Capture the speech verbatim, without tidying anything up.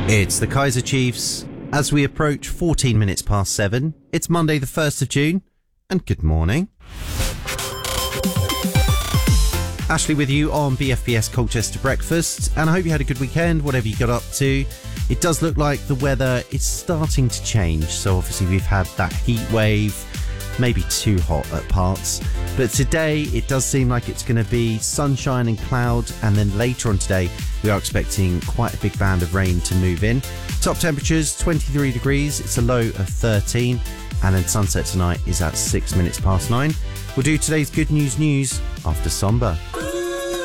It's the Kaiser Chiefs. As we approach fourteen minutes past seven, it's Monday the first of June, and good morning. Ashley with you on B F B S Colchester Breakfast, and I hope you had a good weekend, whatever you got up to. It does look like the weather is starting to change, so obviously we've had that heat wave, maybe too hot at parts, but today it does seem like it's going to be sunshine and cloud, and then later on today we are expecting quite a big band of rain to move in. Top temperatures twenty-three degrees, it's a low of thirteen, and then sunset tonight is at six minutes past nine. We'll do today's good news news after Somber.